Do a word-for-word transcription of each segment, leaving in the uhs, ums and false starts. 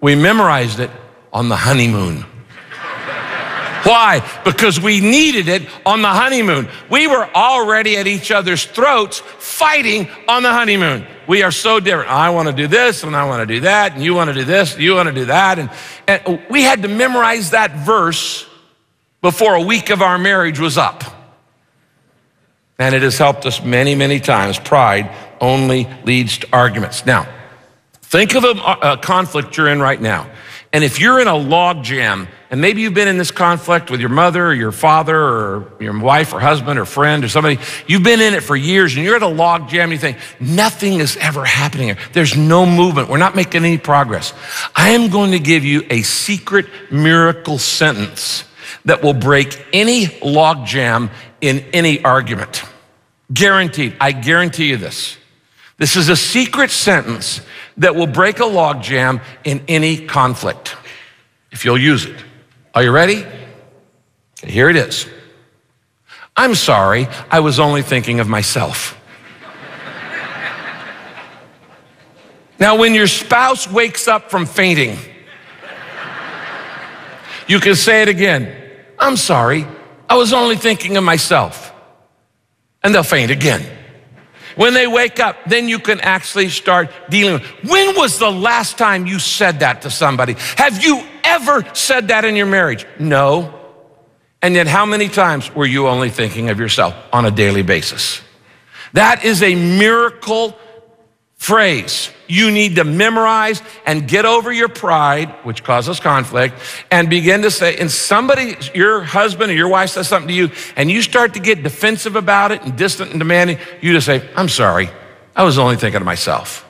We memorized it on the honeymoon. Why? Because we needed it on the honeymoon. We were already at each other's throats fighting on the honeymoon. We are so different. I want to do this and I want to do that, and you want to do this, and you want to do that. And, and we had to memorize that verse before a week of our marriage was up. And it has helped us many, many times. Pride only leads to arguments. Now, think of a, a conflict you're in right now. And if you're in a log jam, and maybe you've been in this conflict with your mother or your father or your wife or husband or friend or somebody, you've been in it for years and you're at a log jam and you think, nothing is ever happening here. There's no movement. We're not making any progress. I am going to give you a secret miracle sentence that will break any log jam in any argument. Guaranteed. I guarantee you this. This is a secret sentence that will break a log jam in any conflict, if you'll use it. Are you ready? Okay, here it is. I'm sorry, I was only thinking of myself. Now, when your spouse wakes up from fainting, you can say it again. I'm sorry, I was only thinking of myself. And they'll faint again. When they wake up, then you can actually start dealing with. When was the last time you said that to somebody? Have you ever said that in your marriage? No. And yet how many times were you only thinking of yourself on a daily basis? That is a miracle phrase you need to memorize and get over your pride, which causes conflict, and begin to say, and somebody, your husband or your wife says something to you, and you start to get defensive about it and distant and demanding, you just say, I'm sorry, I was only thinking of myself.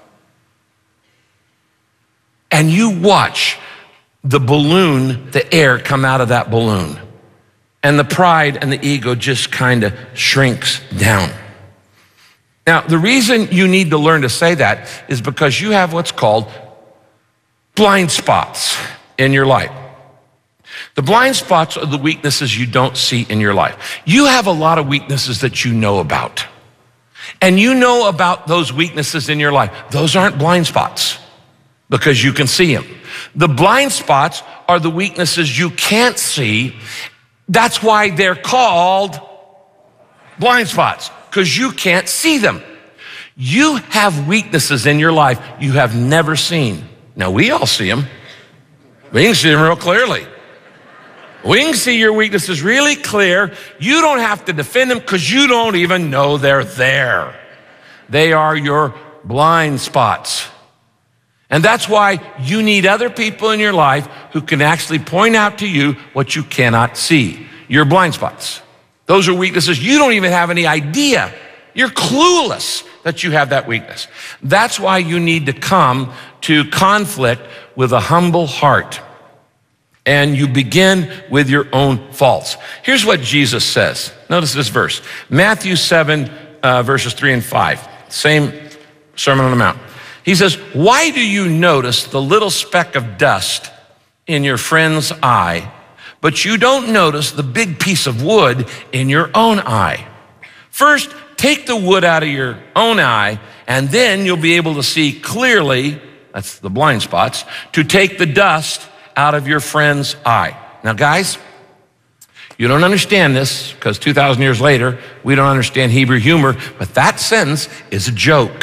And you watch the balloon, the air come out of that balloon, and the pride and the ego just kind of shrinks down. Now, the reason you need to learn to say that is because you have what's called blind spots in your life. The blind spots are the weaknesses you don't see in your life. You have a lot of weaknesses that you know about. And you know about those weaknesses in your life. Those aren't blind spots because you can see them. The blind spots are the weaknesses you can't see. That's why they're called blind spots, because you can't see them. You have weaknesses in your life you have never seen. Now, we all see them. We can see them real clearly. We can see your weaknesses really clear. You don't have to defend them because you don't even know they're there. They are your blind spots. And that's why you need other people in your life who can actually point out to you what you cannot see, your blind spots. Those are weaknesses you don't even have any idea. You're clueless that you have that weakness. That's why you need to come to conflict with a humble heart. And you begin with your own faults. Here's what Jesus says. Notice this verse. Matthew seven, uh, verses three and five. Same Sermon on the Mount. He says, why do you notice the little speck of dust in your friend's eye, but you don't notice the big piece of wood in your own eye? First, take the wood out of your own eye, and then you'll be able to see clearly, that's the blind spots, to take the dust out of your friend's eye. Now, guys, you don't understand this because two thousand years later, we don't understand Hebrew humor, but that sentence is a joke.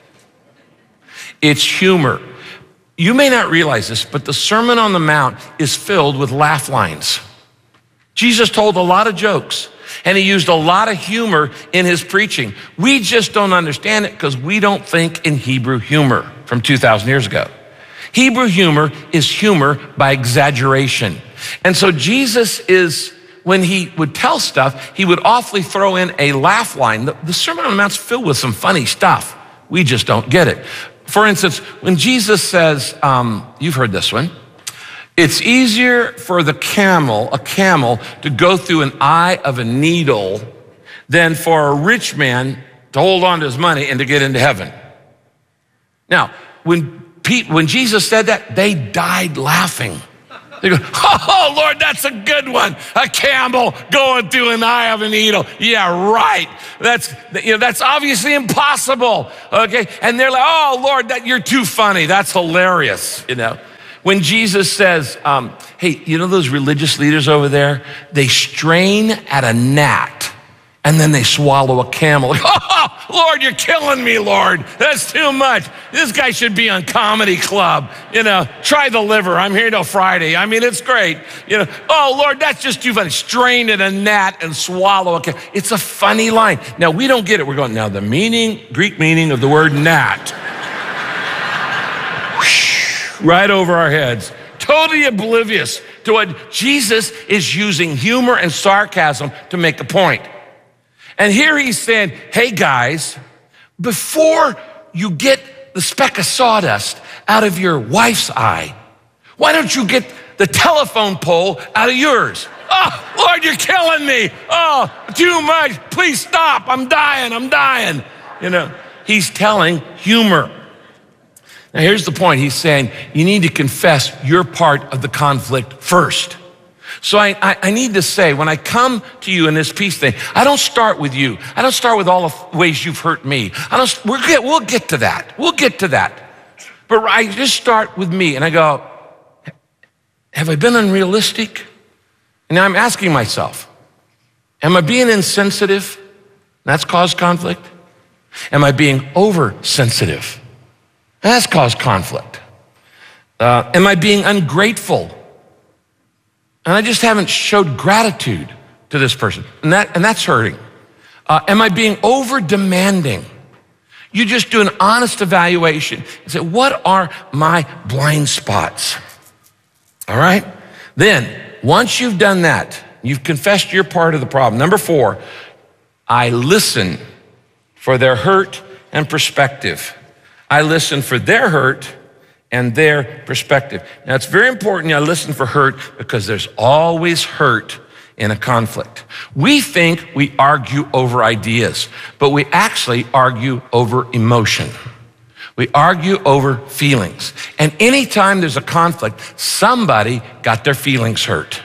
It's humor. You may not realize this, but the Sermon on the Mount is filled with laugh lines. Jesus told a lot of jokes, and he used a lot of humor in his preaching. We just don't understand it because we don't think in Hebrew humor from two thousand years ago. Hebrew humor is humor by exaggeration. And so Jesus is, when he would tell stuff, he would awfully throw in a laugh line. The, the Sermon on the Mount's filled with some funny stuff. We just don't get it. For instance, when Jesus says, um, you've heard this one, it's easier for the camel, a camel, to go through an eye of a needle than for a rich man to hold on to his money and to get into heaven. Now, when Pete, when Jesus said that, they died laughing. They go, oh, Lord, that's a good one. A camel going through an eye of a needle. Yeah, right. That's, you know, that's obviously impossible. Okay. And they're like, oh, Lord, that you're too funny. That's hilarious. You know, When Jesus says, um, hey, you know those religious leaders over there? They strain at a gnat and then they swallow a camel. Like, oh, Lord, you're killing me, Lord. That's too much. This guy should be on Comedy Club. You know, try the liver. I'm here till Friday. I mean, it's great. You know, oh, Lord, that's just too funny. Strain at a gnat and swallow a camel. It's a funny line. Now, we don't get it. We're going, now the meaning, Greek meaning of the word gnat. Right over our heads. Totally oblivious to what Jesus is using humor and sarcasm to make a point. And here he's saying, hey guys, before you get the speck of sawdust out of your wife's eye, why don't you get the telephone pole out of yours? Oh, Lord, you're killing me. Oh, too much. Please stop. I'm dying. I'm dying. You know, he's telling humor. Now, here's the point. He's saying you need to confess your part of the conflict first. So I, I, I need to say, when I come to you in this peace thing, I don't start with you. I don't start with all the ways you've hurt me. I don't, we'll get, we'll get to that. We'll get to that. But I just start with me and I go, have I been unrealistic? And now I'm asking myself, am I being insensitive? That's caused conflict. Am I being oversensitive? That's caused conflict. Uh, am I being ungrateful? And I just haven't showed gratitude to this person. And, that, and that's hurting. Uh, am I being over demanding? You just do an honest evaluation and say, what are my blind spots? All right? Then, once you've done that, you've confessed your part of the problem. Number four, I listen for their hurt and perspective. I listen for their hurt and their perspective. Now, it's very important I listen for hurt because there's always hurt in a conflict. We think we argue over ideas, but we actually argue over emotion. We argue over feelings. And anytime there's a conflict, somebody got their feelings hurt.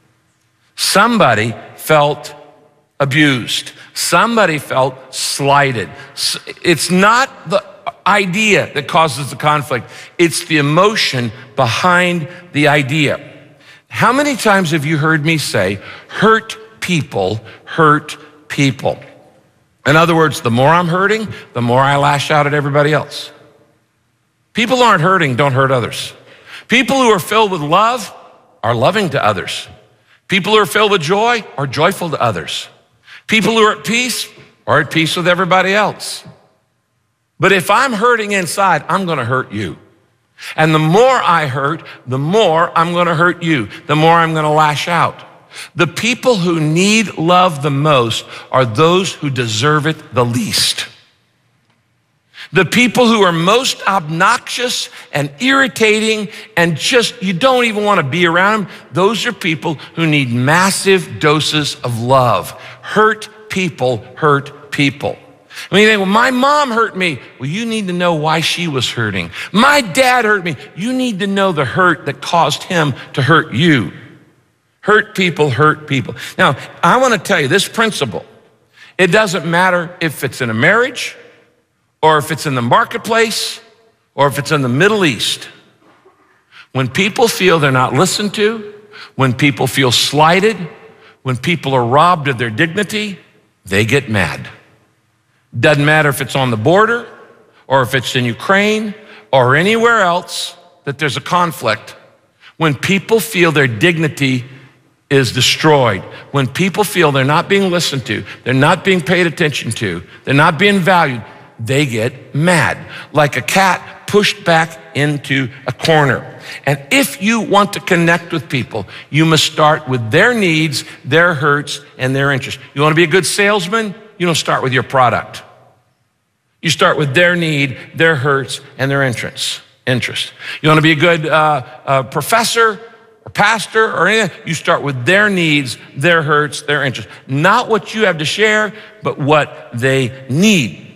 Somebody felt abused. Somebody felt slighted. It's not the idea that causes the conflict. It's the emotion behind the idea. How many times have you heard me say, hurt people hurt people? In other words, the more I'm hurting, the more I lash out at everybody else. People who aren't hurting don't hurt others. People who are filled with love are loving to others. People who are filled with joy are joyful to others. People who are at peace are at peace with everybody else. But if I'm hurting inside, I'm gonna hurt you. And the more I hurt, the more I'm gonna hurt you, the more I'm gonna lash out. The people who need love the most are those who deserve it the least. The people who are most obnoxious and irritating and just, you don't even wanna be around them, those are people who need massive doses of love. Hurt people hurt people. When you think, well, my mom hurt me. Well, you need to know why she was hurting. My dad hurt me. You need to know the hurt that caused him to hurt you. Hurt people hurt people. Now, I want to tell you this principle. It doesn't matter if it's in a marriage or if it's in the marketplace or if it's in the Middle East. When people feel they're not listened to, when people feel slighted, when people are robbed of their dignity, they get mad. Doesn't matter if it's on the border or if it's in Ukraine or anywhere else that there's a conflict. When people feel their dignity is destroyed, when people feel they're not being listened to, they're not being paid attention to, they're not being valued, they get mad, like a cat pushed back into a corner. And if you want to connect with people, you must start with their needs, their hurts, and their interests. You want to be a good salesman? You don't start with your product. You start with their need, their hurts, and their interests. Interest. You want to be a good uh, uh, professor or pastor or anything? You start with their needs, their hurts, their interests. Not what you have to share, but what they need.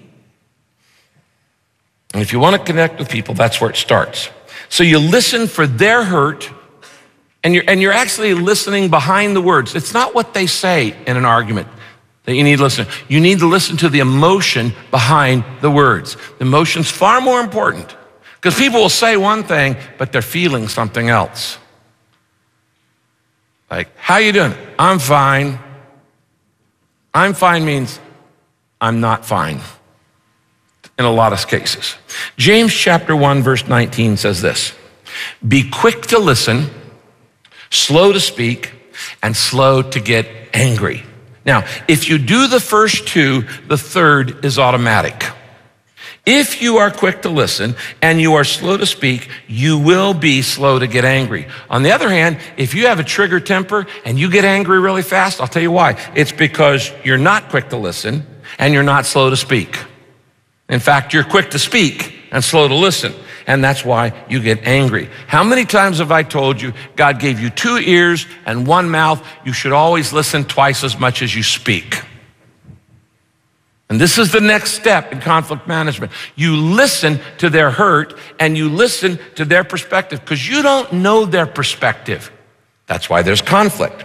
And if you want to connect with people, that's where it starts. So you listen for their hurt, and you're, and you're actually listening behind the words. It's not what they say in an argument that you need to listen. You need to listen to the emotion behind the words. The emotion's far more important Because people will say one thing, but they're feeling something else. Like, how you doing? I'm fine. I'm fine means I'm not fine in a lot of cases. James chapter one, verse nineteen says this: be quick to listen, slow to speak, and slow to get angry. Now, if you do the first two, the third is automatic. If you are quick to listen and you are slow to speak, you will be slow to get angry. On the other hand, if you have a trigger temper and you get angry really fast, I'll tell you why. It's because you're not quick to listen and you're not slow to speak. In fact, you're quick to speak and slow to listen, and that's why you get angry. How many times have I told you God gave you two ears and one mouth? You should always listen twice as much as you speak. And this is the next step in conflict management. You listen to their hurt and you listen to their perspective, because you don't know their perspective. That's why there's conflict.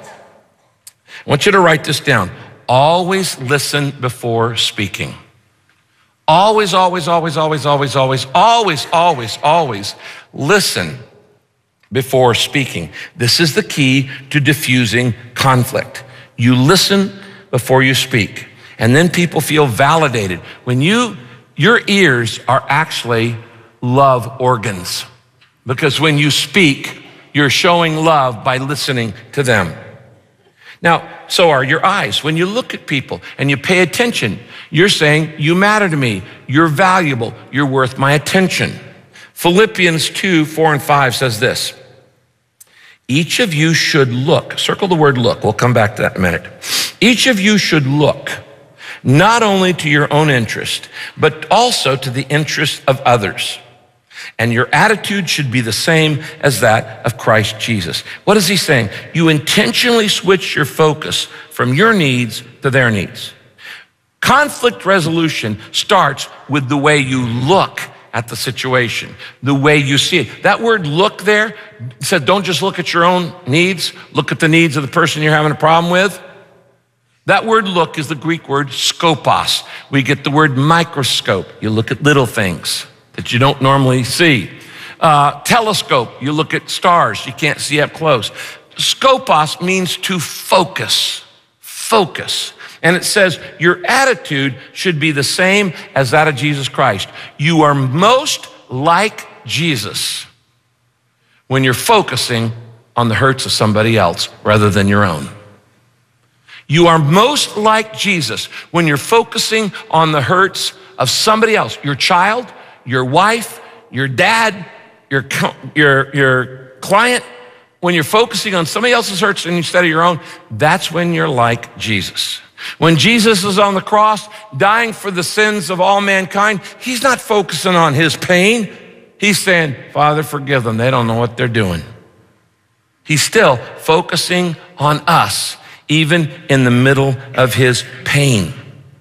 I want you to write this down. Always listen before speaking. Always, always, always, always, always, always, always, always, always listen before speaking. This is the key to diffusing conflict. You listen before you speak. And then people feel validated. When you, your ears are actually love organs, because when you speak, you're showing love by listening to them. Now, so are your eyes. When you look at people and you pay attention, you're saying, you matter to me, you're valuable, you're worth my attention. Philippians two, four and five says this: each of you should look, circle the word look, we'll come back to that in a minute. Each of you should look not only to your own interest, but also to the interest of others. And your attitude should be the same as that of Christ Jesus. What is he saying? You intentionally switch your focus from your needs to their needs. Conflict resolution starts with the way you look at the situation, the way you see it. That word look there said, don't just look at your own needs, look at the needs of the person you're having a problem with. That word look is the Greek word skopos. We get the word microscope. You look at little things that you don't normally see. Uh, telescope, you look at stars you can't see up close. Skopos means to focus, focus. And it says your attitude should be the same as that of Jesus Christ. You are most like Jesus when you're focusing on the hurts of somebody else rather than your own. You are most like Jesus when you're focusing on the hurts of somebody else, your child, your wife, your dad, your, your, your client. When you're focusing on somebody else's hurts instead of your own, that's when you're like Jesus. When Jesus is on the cross, dying for the sins of all mankind, he's not focusing on his pain. He's saying, Father, forgive them. They don't know what they're doing. He's still focusing on us, even in the middle of his pain.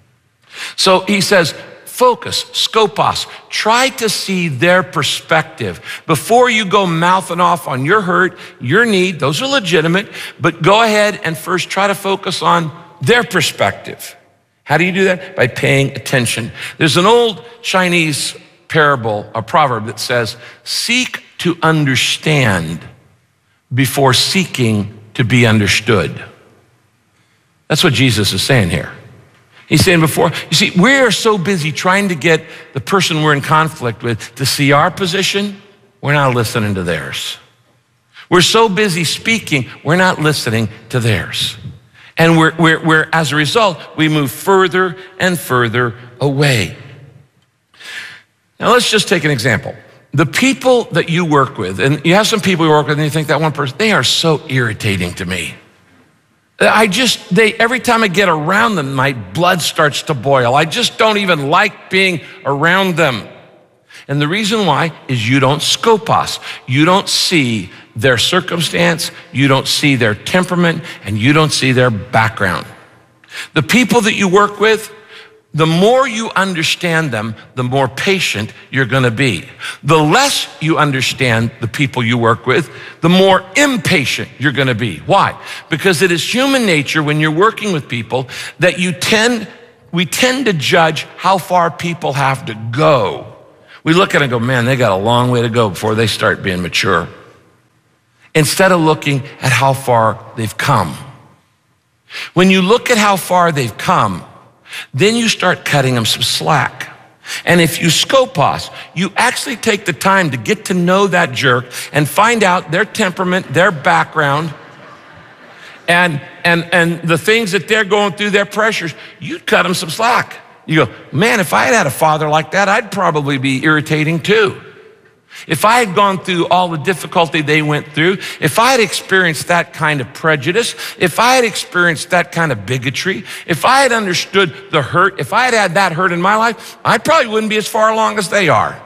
So he says, focus, skopos, try to see their perspective. Before you go mouthing off on your hurt, your need, those are legitimate, but go ahead and first try to focus on their perspective. How do you do that? By paying attention. There's an old Chinese parable, a proverb that says, seek to understand before seeking to be understood. That's what Jesus is saying here. He's saying before, you see, we're so busy trying to get the person we're in conflict with to see our position, we're not listening to theirs. We're so busy speaking, we're not listening to theirs. And we're, we're, we're, as a result, we move further and further away. Now let's just take an example. The people that you work with, and you have some people you work with and you think that one person, they are so irritating to me. I just, they, every time I get around them, my blood starts to boil. I just don't even like being around them. And the reason why is you don't skopos. You don't see their circumstance, you don't see their temperament, and you don't see their background. The people that you work with, the more you understand them, the more patient you're gonna be. The less you understand the people you work with, the more impatient you're gonna be. Why? Because it is human nature when you're working with people that you tend, we tend to judge how far people have to go. We look at it and go, man, they got a long way to go before they start being mature. Instead of looking at how far they've come. When you look at how far they've come, then you start cutting them some slack. And if you scopos, you actually take the time to get to know that jerk and find out their temperament, their background, and, and, and the things that they're going through, their pressures, you cut them some slack. You go, man, if I had had a father like that, I'd probably be irritating too. If I had gone through all the difficulty they went through, if I had experienced that kind of prejudice, if I had experienced that kind of bigotry, if I had understood the hurt, if I had had that hurt in my life, I probably wouldn't be as far along as they are.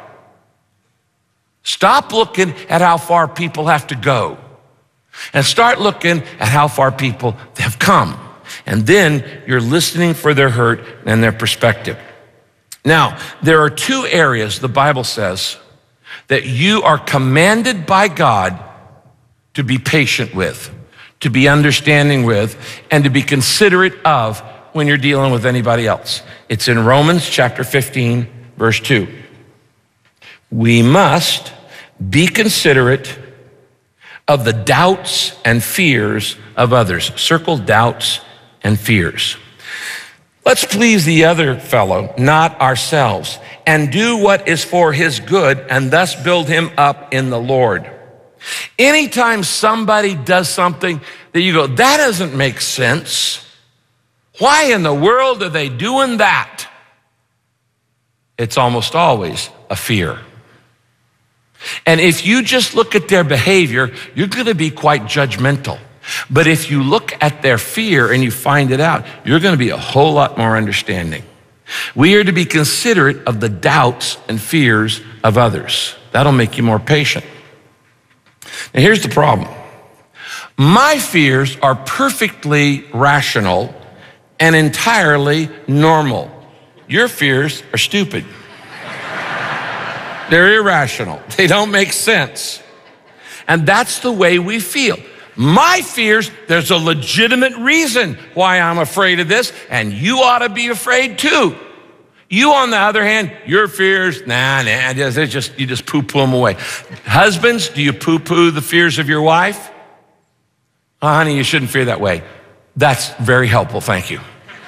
Stop looking at how far people have to go and start looking at how far people have come. And then you're listening for their hurt and their perspective. Now, there are two areas the Bible says that you are commanded by God to be patient with, to be understanding with, and to be considerate of when you're dealing with anybody else. It's in Romans chapter fifteen, verse two. We must be considerate of the doubts and fears of others. Circle doubts and fears. Let's please the other fellow, not ourselves, and do what is for his good, and thus build him up in the Lord. Anytime somebody does something that you go, that doesn't make sense. Why in the world are they doing that? It's almost always a fear. And if you just look at their behavior, you're going to be quite judgmental. But if you look at their fear and you find it out, you're going to be a whole lot more understanding. We are to be considerate of the doubts and fears of others. That'll make you more patient. Now here's the problem. My fears are perfectly rational and entirely normal. Your fears are stupid. They're irrational. They don't make sense. And that's the way we feel. My fears, there's a legitimate reason why I'm afraid of this, and you ought to be afraid too. You, on the other hand, your fears, nah, nah, just, just, you just poo-poo them away. Husbands, do you poo-poo the fears of your wife? Oh, honey, you shouldn't fear that way. That's very helpful, thank you.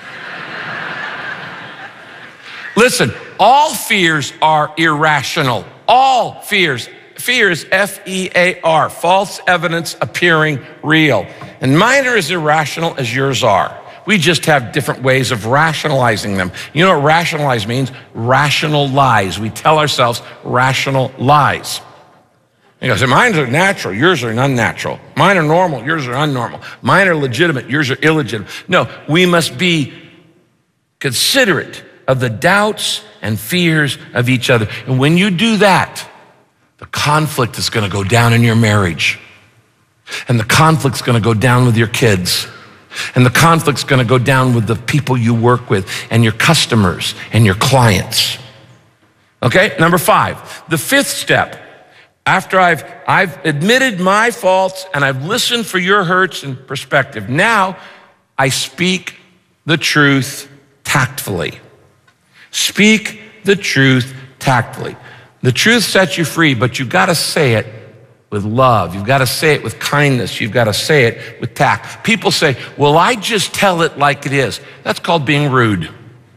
Listen, all fears are irrational. All fears. Fear is F E A R, false evidence appearing real. And mine are as irrational as yours are. We just have different ways of rationalizing them. You know what rationalize means? Rational lies. We tell ourselves rational lies. You know, so mine are natural, yours are unnatural. Mine are normal, yours are unnormal. Mine are legitimate, yours are illegitimate. No, we must be considerate of the doubts and fears of each other. And when you do that, the conflict is going to go down in your marriage. And the conflict's going to go down with your kids. And the conflict's going to go down with the people you work with and your customers and your clients. Okay, number five, the fifth step. After I've, I've admitted my faults and I've listened for your hurts and perspective, now I speak the truth tactfully. Speak the truth tactfully. The truth sets you free, but you've got to say it with love. You've got to say it with kindness. You've got to say it with tact. People say, well, I just tell it like it is. That's called being rude.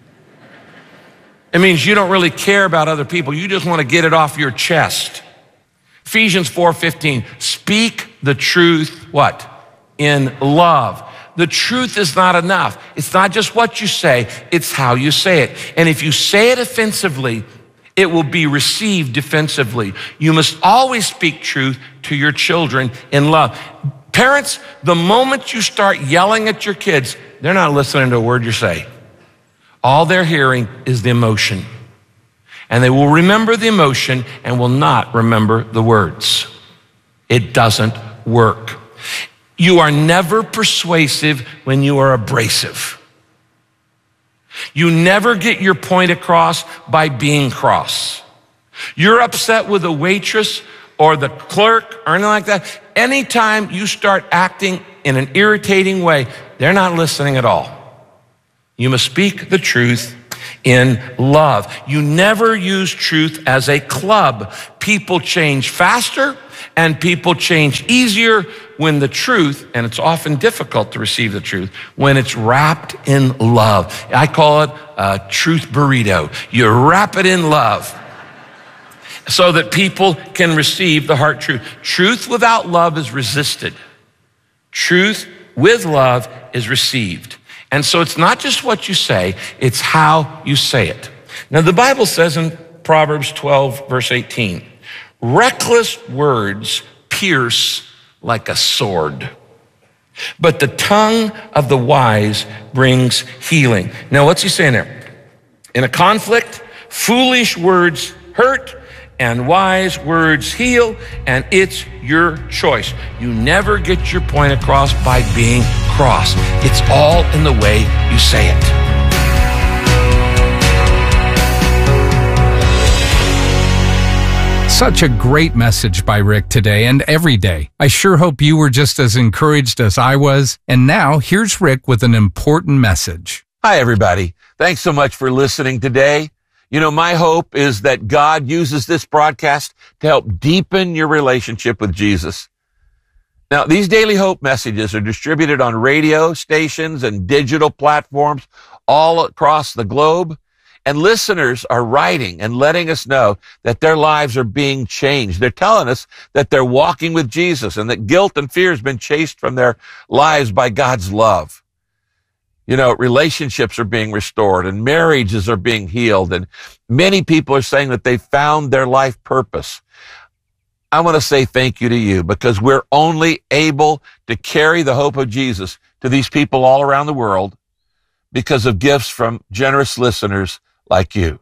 It means you don't really care about other people. You just want to get it off your chest. Ephesians four fifteen, speak the truth, what? In love. The truth is not enough. It's not just what you say, it's how you say it. And if you say it offensively, it will be received defensively. You must always speak truth to your children in love. Parents, the moment you start yelling at your kids, they're not listening to a word you say. All they're hearing is the emotion. And they will remember the emotion and will not remember the words. It doesn't work. You are never persuasive when you are abrasive. You never get your point across by being cross. You're upset with a waitress or the clerk or anything like that. Anytime you start acting in an irritating way, they're not listening at all. You must speak the truth in love. You never use truth as a club. People change faster and people change easier when the truth, and it's often difficult to receive the truth, when it's wrapped in love. I call it a truth burrito. You wrap it in love so that people can receive the heart truth. Truth without love is resisted. Truth with love is received. And so it's not just what you say, it's how you say it. Now the Bible says in Proverbs twelve, verse eighteen, reckless words pierce like a sword, but the tongue of the wise brings healing. Now what's he saying there? In a conflict, foolish words hurt and wise words heal, and it's your choice. You never get your point across by being cross. It's all in the way you say it. Such a great message by Rick today and every day. I sure hope you were just as encouraged as I was. And now here's Rick with an important message. Hi, everybody. Thanks so much for listening today. You know, my hope is that God uses this broadcast to help deepen your relationship with Jesus. Now, these Daily Hope messages are distributed on radio stations and digital platforms all across the globe. And listeners are writing and letting us know that their lives are being changed. They're telling us that they're walking with Jesus and that guilt and fear has been chased from their lives by God's love. You know, relationships are being restored and marriages are being healed. And many people are saying that they found their life purpose. I want to say thank you to you because we're only able to carry the hope of Jesus to these people all around the world because of gifts from generous listeners like you.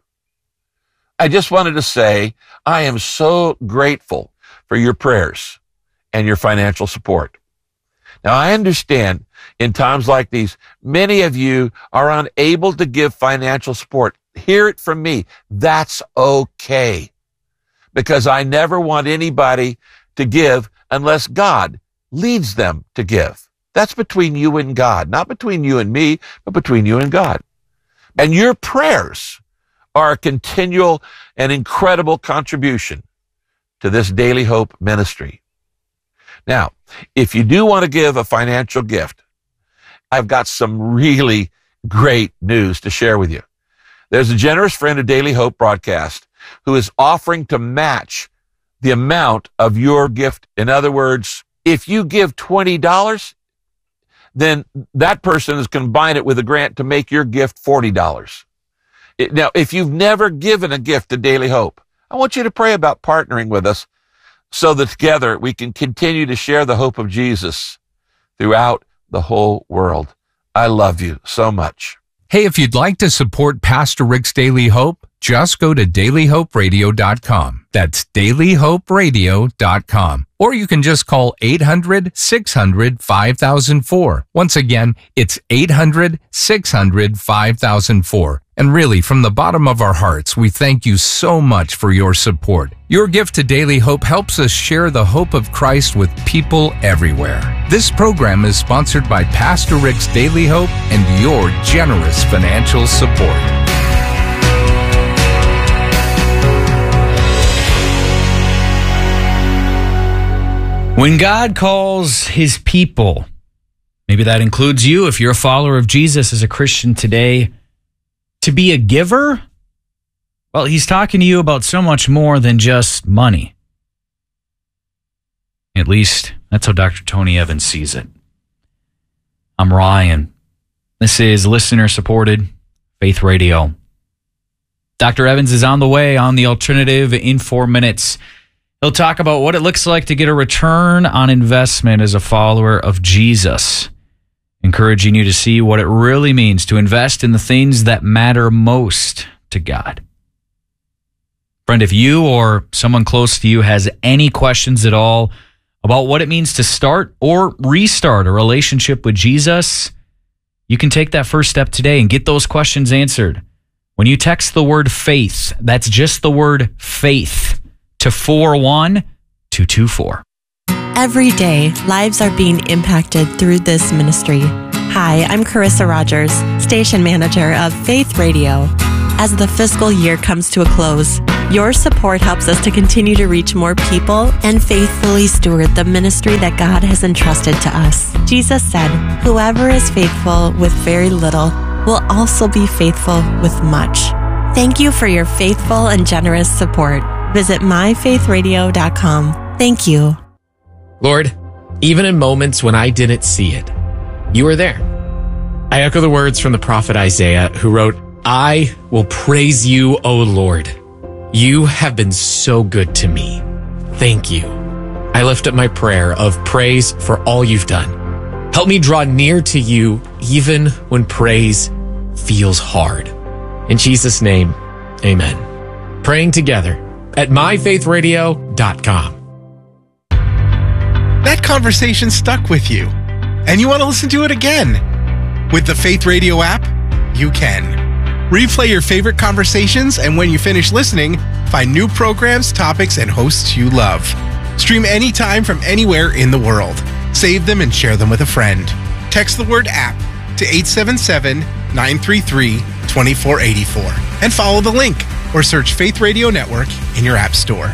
I just wanted to say I am so grateful for your prayers and your financial support. Now, I understand in times like these, many of you are unable to give financial support. Hear it from me. That's okay. Because I never want anybody to give unless God leads them to give. That's between you and God, not between you and me, but between you and God. And your prayers are a continual and incredible contribution to this Daily Hope ministry. Now, if you do want to give a financial gift, I've got some really great news to share with you. There's a generous friend of Daily Hope broadcast who is offering to match the amount of your gift. In other words, if you give twenty dollars, then that person is combine it with a grant to make your gift forty dollars. It, now, if you've never given a gift to Daily Hope, I want you to pray about partnering with us so that together we can continue to share the hope of Jesus throughout the whole world. I love you so much. Hey, if you'd like to support Pastor Rick's Daily Hope, just go to daily hope radio dot com. That's daily hope radio dot com. Or you can just call eight hundred, six hundred, five thousand four. Once again, it's eight hundred, six hundred, five thousand four. And really, from the bottom of our hearts, we thank you so much for your support. Your gift to Daily Hope helps us share the hope of Christ with people everywhere. This program is sponsored by Pastor Rick's Daily Hope and your generous financial support. When God calls his people, maybe that includes you if you're a follower of Jesus as a Christian today, to be a giver, well, he's talking to you about so much more than just money. At least, that's how Doctor Tony Evans sees it. I'm Ryan. This is listener-supported Faith Radio. Doctor Evans is on the way on The Alternative in four minutes. He'll talk about what it looks like to get a return on investment as a follower of Jesus, encouraging you to see what it really means to invest in the things that matter most to God. Friend, if you or someone close to you has any questions at all about what it means to start or restart a relationship with Jesus, you can take that first step today and get those questions answered. When you text the word faith, that's just the word faith, to four one two two four. Every day, lives are being impacted through this ministry. Hi, I'm Carissa Rogers, station manager of Faith Radio. as the fiscal year comes to a close. Your support helps us to continue to reach more people and faithfully steward the ministry that God has entrusted to us. Jesus said, "Whoever is faithful with very little will also be faithful with much." Thank you for your faithful and generous support. Visit my faith radio dot com. Thank you. Lord, even in moments when I didn't see it, you were there. I echo the words from the prophet Isaiah, who wrote, "I will praise you, O Lord. You have been so good to me. Thank you." I lift up my prayer of praise for all you've done. Help me draw near to you even when praise feels hard. In Jesus' name, amen. Praying together at my faith radio dot com. That conversation stuck with you, and you want to listen to it again. With the Faith Radio app, you can. Replay your favorite conversations, and when you finish listening, find new programs, topics, and hosts you love. Stream anytime from anywhere in the world. Save them and share them with a friend. Text the word app to eight seven seven, nine three three, two four eight four and follow the link or search Faith Radio Network in your app store.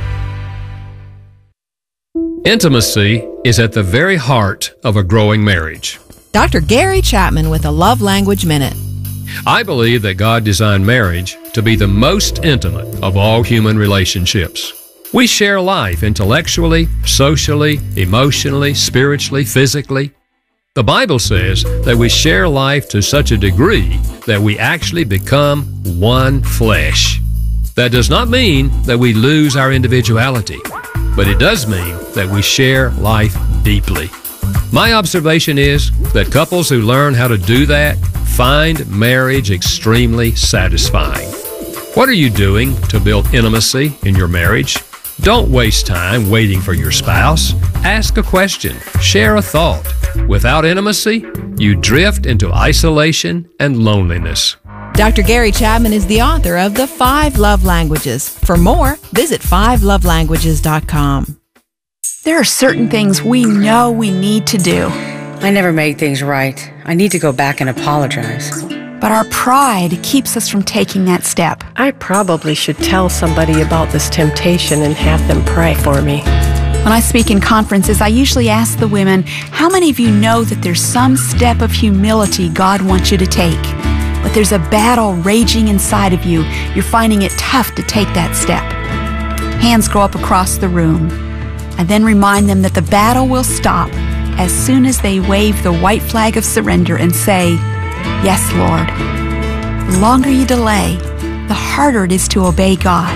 Intimacy is at the very heart of a growing marriage. Doctor Gary Chapman with a Love Language Minute. I believe that God designed marriage to be the most intimate of all human relationships. We share life intellectually, socially, emotionally, spiritually, physically. The Bible says that we share life to such a degree that we actually become one flesh. That does not mean that we lose our individuality, but it does mean that we share life deeply. My observation is that couples who learn how to do that find marriage extremely satisfying. What are you doing to build intimacy in your marriage? Don't waste time waiting for your spouse. Ask a question. Share a thought. Without intimacy, you drift into isolation and loneliness. Doctor Gary Chapman is the author of The Five Love Languages. For more, visit five love languages dot com. There are certain things we know we need to do. I never made things right. I need to go back and apologize. But our pride keeps us from taking that step. I probably should tell somebody about this temptation and have them pray for me. When I speak in conferences, I usually ask the women, how many of you know that there's some step of humility God wants you to take? But there's a battle raging inside of you. You're finding it tough to take that step. Hands go up across the room. I then remind them that the battle will stop as soon as they wave the white flag of surrender and say, "Yes, Lord." The longer you delay, the harder it is to obey God.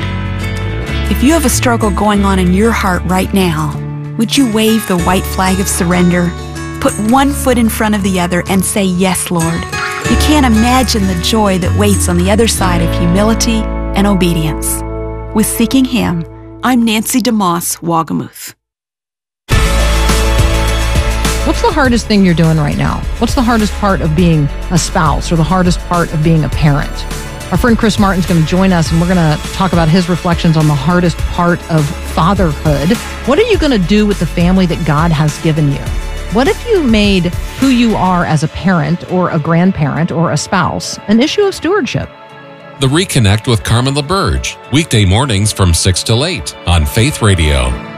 If you have a struggle going on in your heart right now, would you wave the white flag of surrender, put one foot in front of the other, and say, "Yes, Lord"? You can't imagine the joy that waits on the other side of humility and obedience. With Seeking Him, I'm Nancy DeMoss, Wagamuth. What's the hardest thing you're doing right now? What's the hardest part of being a spouse or the hardest part of being a parent? Our friend Chris Martin's going to join us, and we're going to talk about his reflections on the hardest part of fatherhood. What are you going to do with the family that God has given you? What if you made who you are as a parent or a grandparent or a spouse an issue of stewardship? The Reconnect with Carmen LaBerge, weekday mornings from six till eight on Faith Radio.